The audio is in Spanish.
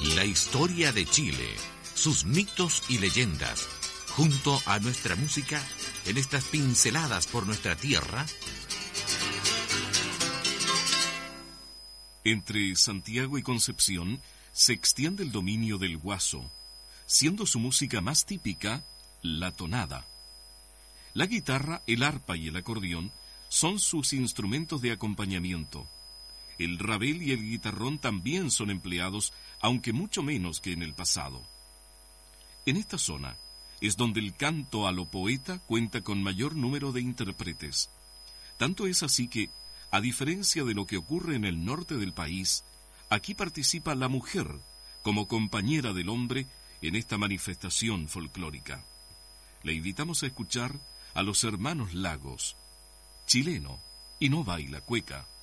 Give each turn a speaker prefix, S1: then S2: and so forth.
S1: La historia de Chile, sus mitos y leyendas, junto a nuestra música, en estas pinceladas por nuestra tierra.
S2: Entre Santiago y Concepción se extiende el dominio del guaso, siendo su música más típica la tonada. La guitarra, el arpa y el acordeón son sus instrumentos de acompañamiento. El rabel y el guitarrón también son empleados, aunque mucho menos que en el pasado. En esta zona es donde el canto a lo poeta cuenta con mayor número de intérpretes. Tanto es así que, a diferencia de lo que ocurre en el norte del país, aquí participa la mujer como compañera del hombre en esta manifestación folclórica. Le invitamos a escuchar a los hermanos Lagos, chileno y no baila cueca.